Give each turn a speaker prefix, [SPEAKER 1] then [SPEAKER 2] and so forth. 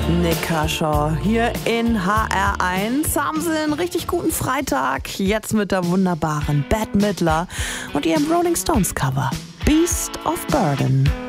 [SPEAKER 1] Nick Kershaw hier in HR1. Haben Sie einen richtig guten Freitag. Jetzt mit der wunderbaren Bette Midler und ihrem Rolling Stones Cover Beast of Burden.